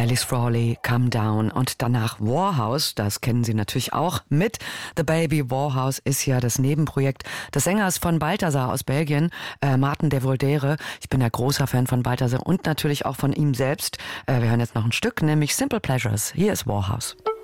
Alice Frawley, Come Down und danach Warhouse, das kennen Sie natürlich auch, mit The Baby. Warhouse ist ja das Nebenprojekt des Sängers von Balthazar aus Belgien, Martin de Voldere. Ich bin ja großer Fan von Balthazar und natürlich auch von ihm selbst. Wir hören jetzt noch ein Stück, nämlich Simple Pleasures. Hier ist Warhouse.